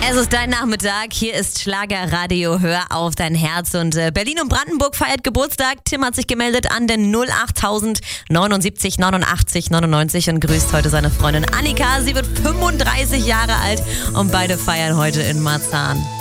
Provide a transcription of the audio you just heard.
Es ist dein Nachmittag, hier ist Schlagerradio, hör auf dein Herz und Berlin und Brandenburg feiert Geburtstag. Tim hat sich gemeldet an den 08000 79 89 99 und grüßt heute seine Freundin Annika. Sie wird 35 Jahre alt und beide feiern heute in Marzahn.